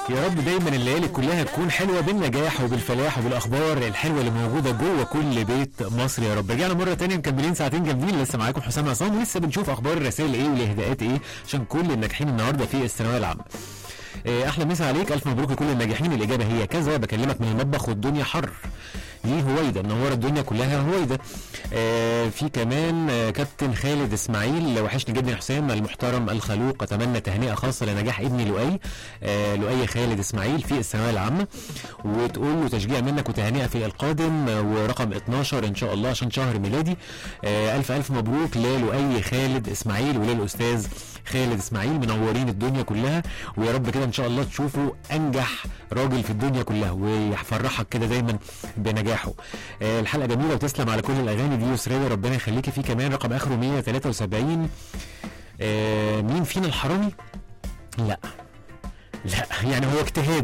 يا رب دايما الليالي كلها تكون حلوه بالنجاح وبالفلاح وبالاخبار الحلوه اللي موجوده جوه كل بيت مصر يا رب. رجعنا مره تانية مكملين ساعتين جامدين، لسه معاكم حسام عصام ولسه بنشوف اخبار الرسائل ايه والاهداءات ايه عشان كل الناجحين النهارده في الثانويه العامه. احلى مسا عليك، الف مبروك لكل الناجحين. الاجابه هي كذا، بكلمك من المطبخ والدنيا حر. دي هويدا منوره الدنيا كلها هويدا. في كمان كابتن خالد اسماعيل، وحشني جدا يا حسام المحترم الخلوق، اتمنى تهنئه خاصه لنجاح ابني لؤي. لؤي خالد اسماعيل في الثانويه العامه، وتقول له تشجيع منك وتهنئه في القادم، ورقم 12 ان شاء الله عشان شهر ميلادي. الف الف مبروك للؤي خالد اسماعيل وللاستاذ خالد اسماعيل، منورين الدنيا كلها، ويا رب كده ان شاء الله تشوفوا انجح راجل في الدنيا كلها ويفرحك كده دايما بنجاحه. الحلقه جميله وتسلم على كل الاغاني دي يسريه، ربنا يخليكي. في كمان رقم اخره 173، مين فينا الحرامي؟ لا يعني هو اجتهاد